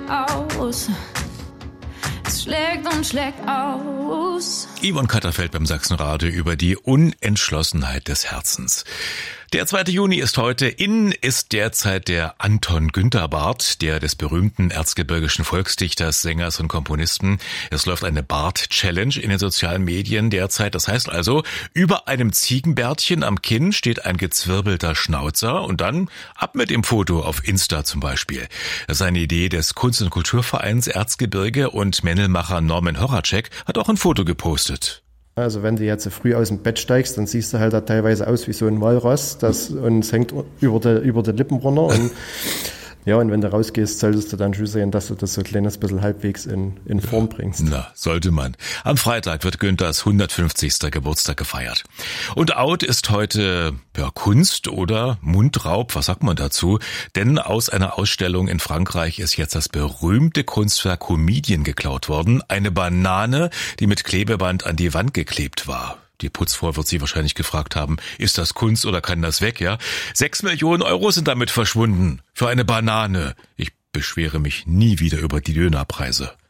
aus. Es schlägt und schlägt aus. Yvonne Katterfeld beim Sachsenradio über die Unentschlossenheit des Herzens. Der 2. Juni ist heute. In ist derzeit der Anton Günther Barth, der des berühmten erzgebirgischen Volksdichters, Sängers und Komponisten. Es läuft eine Bart-Challenge in den sozialen Medien derzeit. Das heißt also, über einem Ziegenbärtchen am Kinn steht ein gezwirbelter Schnauzer und dann ab mit dem Foto auf Insta zum Beispiel. Das ist eine Idee des Kunst- und Kulturvereins Erzgebirge und Männelmacher Norman Horacek hat auch ein Foto gepostet. Also wenn du jetzt früh aus dem Bett steigst, dann siehst du halt da teilweise aus wie so ein Walross, und es hängt über die Lippen runter. Und ja, und wenn du rausgehst, solltest du dann schon sehen, dass du das so ein kleines bisschen halbwegs in Form bringst. Na, sollte man. Am Freitag wird Günthers 150. Geburtstag gefeiert. Und out ist heute Kunst oder Mundraub, was sagt man dazu? Denn aus einer Ausstellung in Frankreich ist jetzt das berühmte Kunstwerk Comedian geklaut worden. Eine Banane, die mit Klebeband an die Wand geklebt war. Die Putzfrau wird sie wahrscheinlich gefragt haben, ist das Kunst oder kann das weg, ja? 6 Millionen Euro sind damit verschwunden. Für eine Banane. Ich beschwere mich nie wieder über die Dönerpreise.